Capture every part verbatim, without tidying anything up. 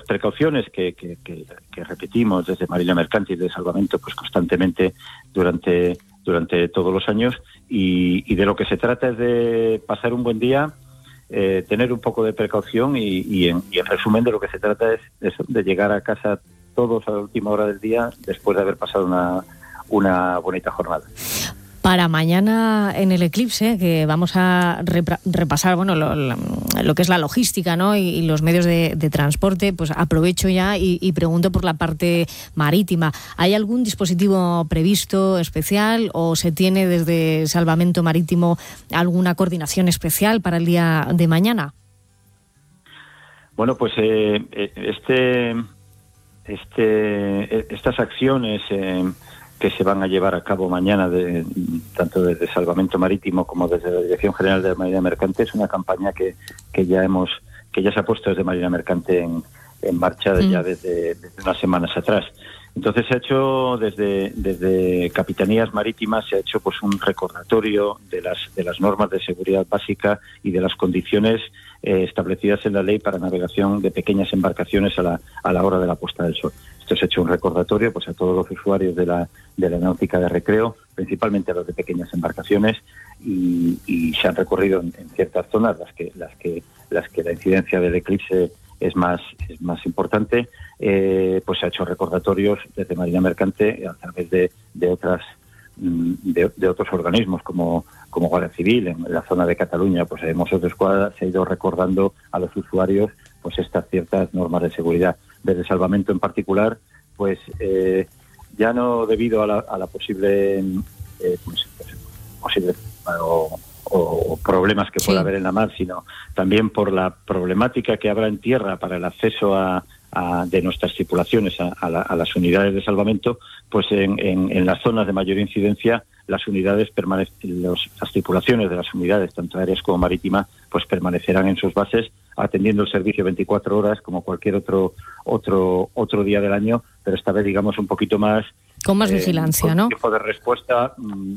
precauciones que, que, que, que repetimos desde Marina Mercante y de Salvamento pues constantemente durante, durante todos los años, y, y de lo que se trata es de pasar un buen día, eh, tener un poco de precaución y, y, en, y en resumen de lo que se trata es, es de llegar a casa todos a la última hora del día después de haber pasado una, una bonita jornada. Para mañana en el eclipse, que vamos a repra- repasar bueno lo, lo, lo que es la logística, ¿no? y, y los medios de, de transporte, pues aprovecho ya y, y pregunto por la parte marítima. ¿Hay algún dispositivo previsto especial o se tiene desde Salvamento Marítimo alguna coordinación especial para el día de mañana? Bueno, pues eh, este, este, estas acciones eh, que se van a llevar a cabo mañana, de, tanto desde Salvamento Marítimo como desde la Dirección General de Marina Mercante, es una campaña que, que ya hemos que ya se ha puesto desde Marina Mercante en, en marcha mm. ya desde, desde unas semanas atrás. Entonces se ha hecho desde desde Capitanías Marítimas, se ha hecho pues un recordatorio de las de las normas de seguridad básica y de las condiciones eh, establecidas en la ley para navegación de pequeñas embarcaciones a la a la hora de la puesta del sol. Esto se ha hecho un recordatorio pues a todos los usuarios de la de la náutica de recreo, principalmente a los de pequeñas embarcaciones, y, y se han recorrido en, en ciertas zonas las que las que las que la incidencia del eclipse es más es más importante. Eh, pues se ha hecho recordatorios desde Marina Mercante a través de, de otras de, de otros organismos como como Guardia Civil. En la zona de Cataluña pues en Mossos d'Esquadra se ha ido recordando a los usuarios pues estas ciertas normas de seguridad. Desde Salvamento en particular pues eh, ya no debido a la, a la posible eh, pues, pues, posible o, o problemas que pueda sí. haber en la mar, sino también por la problemática que habrá en tierra para el acceso a A, de nuestras tripulaciones a, a, la, a las unidades de salvamento, pues en, en, en las zonas de mayor incidencia las unidades permanecen, los, las tripulaciones de las unidades, tanto aéreas como marítimas, pues permanecerán en sus bases atendiendo el servicio veinticuatro horas como cualquier otro otro otro día del año, pero esta vez digamos un poquito más con más eh, vigilancia, con ¿no? Un tiempo de respuesta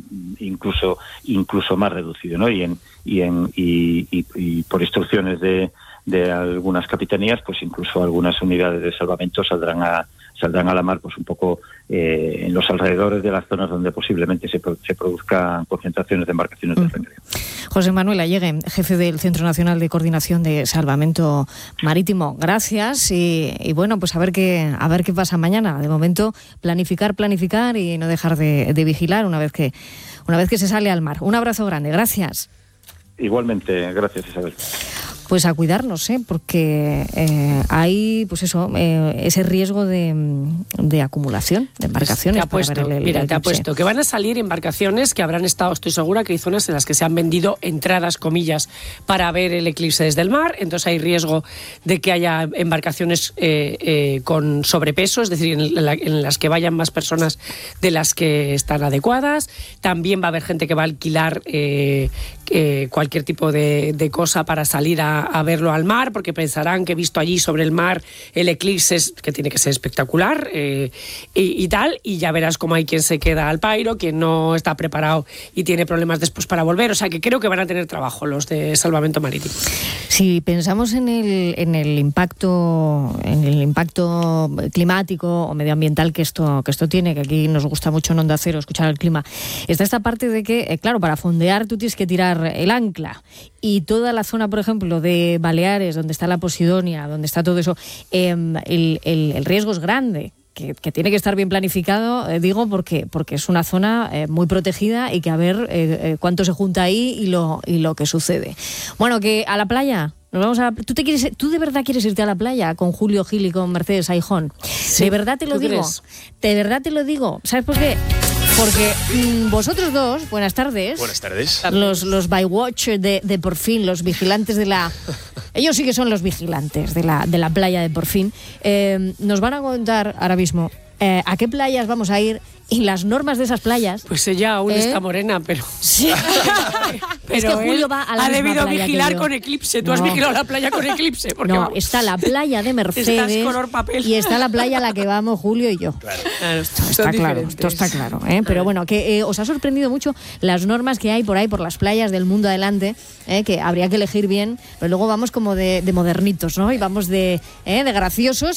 incluso incluso más reducido, ¿no? Y en y en y, y, y por instrucciones de de algunas capitanías, pues incluso algunas unidades de salvamento saldrán a saldrán a la mar pues un poco eh, en los alrededores de las zonas donde posiblemente se, se produzcan concentraciones de embarcaciones mm. de recreo. José Manuel Allegue, jefe del Centro Nacional de Coordinación de Salvamento Marítimo, gracias y, y bueno, pues a ver qué a ver qué pasa mañana. De momento planificar, planificar y no dejar de, de vigilar una vez que una vez que se sale al mar. Un abrazo grande, gracias. Igualmente, gracias Isabel. Pues a cuidarnos, ¿eh? Porque eh, hay, pues eso, eh, ese riesgo de, de acumulación de embarcaciones. Te apuesto, para ver el, mira, el te apuesto que van a salir embarcaciones que habrán estado, estoy segura que hay zonas en las que se han vendido entradas, comillas, para ver el eclipse desde el mar, entonces hay riesgo de que haya embarcaciones eh, eh, con sobrepeso, es decir, en, la, en las que vayan más personas de las que están adecuadas. También va a haber gente que va a alquilar eh, eh, cualquier tipo de, de cosa para salir a a verlo al mar, porque pensarán que he visto allí sobre el mar el eclipse, que tiene que ser espectacular eh, y, y tal, y ya verás cómo hay quien se queda al pairo, quien no está preparado y tiene problemas después para volver, o sea que creo que van a tener trabajo los de Salvamento Marítimo. Si pensamos en el, en el impacto en el impacto climático o medioambiental que esto, que esto tiene, que aquí nos gusta mucho en Onda Cero escuchar el clima, está esta parte de que, eh, claro, para fondear tú tienes que tirar el ancla, y toda la zona, por ejemplo, de Baleares, donde está la Posidonia, donde está todo eso, eh, el, el, el riesgo es grande. Que, que tiene que estar bien planificado, eh, digo, porque porque es una zona eh, muy protegida y que a ver eh, eh, cuánto se junta ahí y lo y lo que sucede. Bueno, que a la playa. Nos vamos a, ¿tú, te quieres, ¿Tú de verdad quieres irte a la playa con Julio Gil y con Mercedes Aijón? Sí, de verdad te lo digo. ¿Crees? De verdad te lo digo. ¿Sabes por qué? Porque mmm, vosotros dos, buenas tardes. Buenas tardes. Los, los Bywatch de, de Porfín, los vigilantes de la... Ellos sí que son los vigilantes de la, de la playa de Porfín. Eh, nos van a contar ahora mismo eh, a qué playas vamos a ir y las normas de esas playas. Pues ella aún ¿eh? está morena, pero... Sí. pero es que Julio va a la ha debido playa vigilar con eclipse. Tú no. has vigilado la playa con eclipse. Porque no, vamos, está la playa de Mercedes color papel. y está la playa a la que vamos Julio y yo. Claro. Claro, esto está claro, esto está claro. ¿eh? Pero bueno, que eh, os ha sorprendido mucho las normas que hay por ahí, por las playas del mundo adelante, ¿eh? Que habría que elegir bien, pero luego vamos como de, de modernitos, ¿no? Y vamos de, ¿eh? de graciosos.